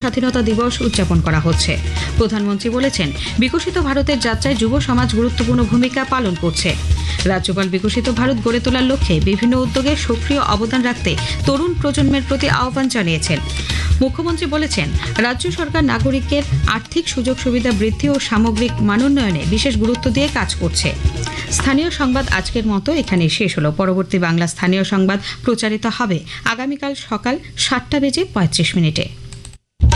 স্বাধীনতা দিবস উদযাপন করা হচ্ছে। প্রধানমন্ত্রী বলেছেন, বিকশিত ভারতের যাত্রায় যুব সমাজ গুরুত্বপূর্ণ ভূমিকা পালন করছে। রাজ্যপাল বিকশিত ভারত গড়ে তোলার লক্ষ্যে বিভিন্ন উদ্যোগে সক্রিয় অবদান রাখতে তরুণ প্রজন্মের প্রতি আহ্বান জানিয়েছেন। মুখ্যমন্ত্রী বলেছেন, রাজ্য সরকার নাগরিকের আর্থিক সুযোগ সুবিধা বৃদ্ধি ও সামগ্রিক মানোন্নয়নে বিশেষ গুরুত্ব দিয়ে কাজ করছে। স্থানীয় সংবাদ আজকের মতো এখানেই শেষ হলো। পরবর্তী বাংলা স্থানীয় সংবাদ প্রচারিত হবে আগামীকাল সকাল 7:35 মিনিটে।